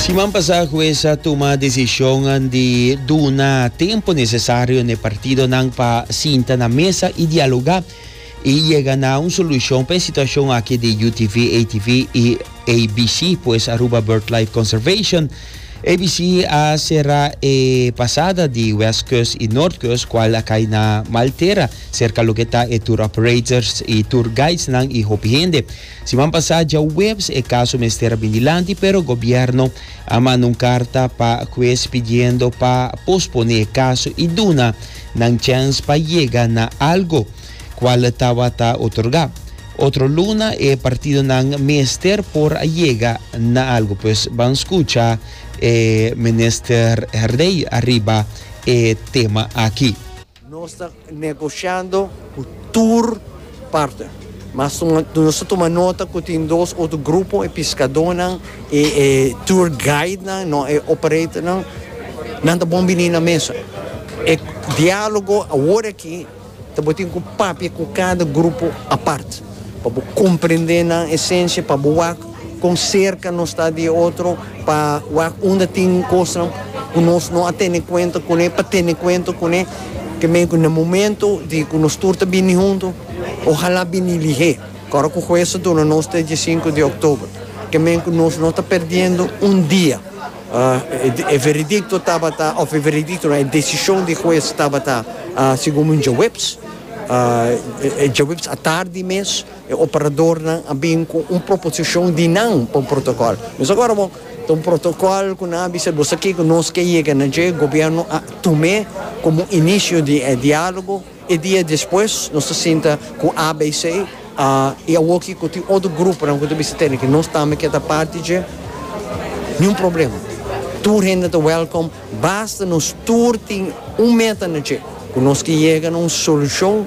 Semana passada, a jueza toma a decisão de dar tempo necessário no partido para sentar na mesa e dialogar e chegar a uma solução para a situação aqui de UTV, ATV e ABC, pois Aruba BirdLife Conservation. ABC será passada de West Coast e North Coast, qual cai na Maltera, cerca do que está tour operators e tour guides nang e hopihende. Semana passada já webs caso mestera bindilante, pero o governo mandou carta para juez pedindo para posponer caso e duna nang chance para chegar na algo qual estava otorgado. Outro luna partido nang mester por llegar na algo, pues vamos escuchar Minister Herdey arriba tema aqui. Nós estamos negociando o tour parte, mas nós estamos nota que tem dois outros grupos, pescador e tour guide não operator não está bom vir na mesa. Diálogo agora aqui, também tem com papel com cada grupo à parte, para compreender na essência, para boa com cerca não está de outro para onde tem coisa que nós não temos conta com ele para ter conta com ele que mesmo no momento de que nós turta bem junto ojalá bem ligeiro agora com isso do nosso dia 5 de outubro que mesmo nós não está perdendo dia o veredicto estava ou o veredicto a decisão de juiz estava segundo o webs à tarde mesmo, o operador tem uma proposição de não para o protocolo. Mas agora, tem um protocolo que nós temos aqui, que nós queremos que o governo tome como início de diálogo e dia depois, nós senta com a ABC e a aqui com outro grupo que nós estamos aqui da parte de nenhum problema. Tour gente é welcome, basta nos tour tem meta na que nós que chega a uma solução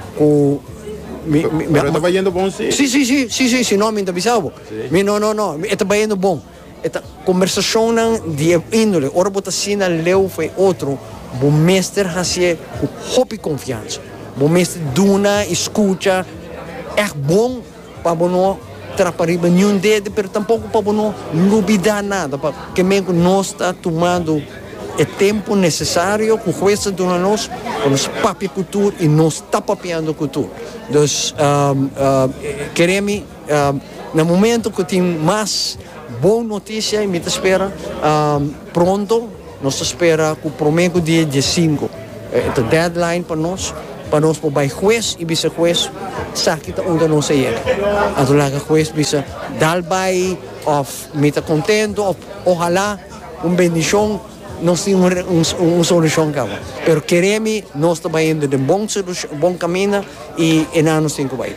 Pero está yendo bom, sim? Sim, não me avisava. Não, está yendo bom. Esta conversação de índole, ora bota sina leu foi outro, bom mestre hasie com confiança. Bom mestre duna, escuta, é bom para não atrapalhar nenhum dedo, mas tampouco para não duvidar nada, porque mesmo nós está tomando o tempo necessário que o juiz de nós para nos papiar cultura e nós está papiando cultura. Então, queremos, no momento que tem mais boa notícia, me espera pronto, nós espera que o primeiro dia de 5, é a deadline para nós para juiz e vice-juiz, sabe onde nós chega. Então, o juiz bisa dar vai, ou me está contente, ou ojalá, bendição, nós temos uma solução acaba. Mas queremos, nós estamos indo de bom caminho e nós temos que ir.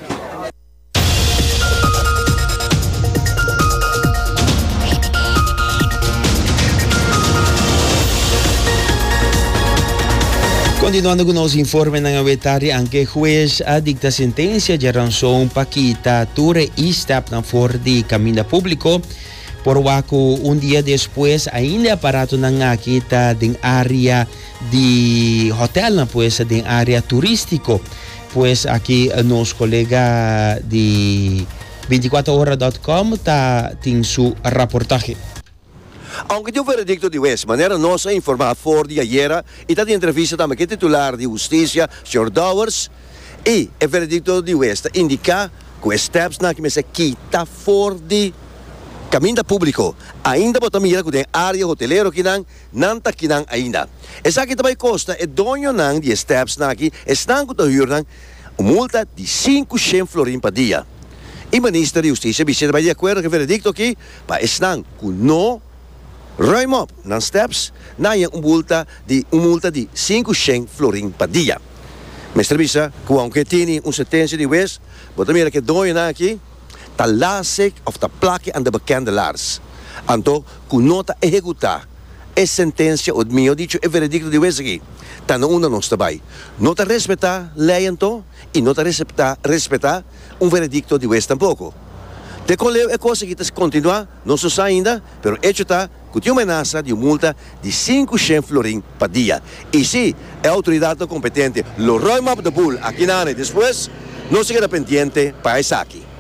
Continuando com o nosso informe na Vetari, anche juez dicta sentença de ransom paquita ture e step na for de caminho público. Por waku dia depois ainda aparato na kita ding área de hotel pues ding área turístico pues aqui nos colega de 24horas.com tem su reportaje. Aunque o veredicto de West maneira nossa informar for de ayer e está de entrevista também que titular de Justiça, Sr. Dowers, e o veredicto de West indica que os steps na que me se quita for de caminho público ainda bota mira que tem área hoteleiro que não tá que não ainda. Essa aqui também costa é dono não de steps na aqui estão com o multa de 500 florin por dia. E ministro de Justiça Vicente vai de acordo com o veredicto aqui para estão com no Roimop nas steps na uma multa de 500 florin por dia. Mestre Bisa, que aunque tem uma sentença de West, bota mira que dono não aqui ta lasig of ta plaque aan de bekende laars. Anto, ku nota executar a sentença od mio dicho e veredicto de Wesegi. Ta no una nos tabay. Nota respeitar lei anto e nota respeitar veredicto de West tampoco. Te coleu é coisa que continua, não se sabe ainda, pero hecho está que tem uma ameaça de multa de 500 florin por dia. E se a autoridade competente lo roima de bull aqui na área depois, não se queda pendiente para essa aqui.